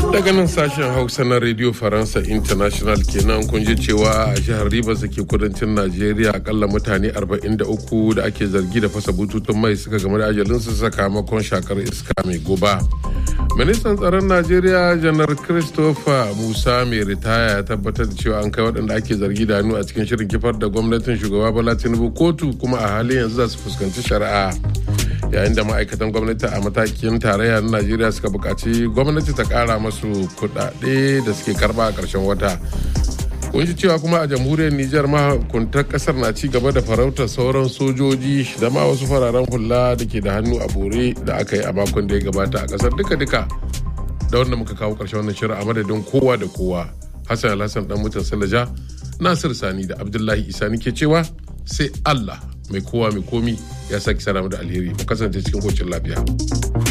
Daga nan sashen Hausa na Radio Faransa International kenan kun ji cewa a jihar Rivers da ke kudancin Najeriya akalla mutane 43 da ake zargi da fasa bututun mai suka game da ajalinsu sakamakon shakar iska mai guba. Ministan tsaron Najeriya Janar Christopher Musa mai ritaya ya tabbatar da cewa an kai waɗanda ake zargi da hannu a cikin shirin kifar da gwamnatin shugaba Bola Tinubu kotu kuma a halin yanzu za su fuskanci shari'a. Yayin da ma'aikatan gwamnati a matakin tarayya na Najeriya suka buƙaci gwamnati ta ƙara masu kuɗaɗe da suke karɓa a ƙarshen wata. Kun ji cewa kuma a jamhuriyar Nijar mahukuntar ƙasar na ci gaba da farautar sauran sojoji da ma wasu fararen hula da ke da hannu a bore da aka yi a makon da ya gabata a ƙasar duka-duka. Da wanda muka kawo ƙarshen wannan shirin a madadin kowa da kowa. Hassan Alhassan dan mutan Salaja, Nasir Sani da Abdullahi Isa ke cewa sai Allah mai kowa mai komi ya saki salamu da alheri mu kasance cikin kocin lafiya.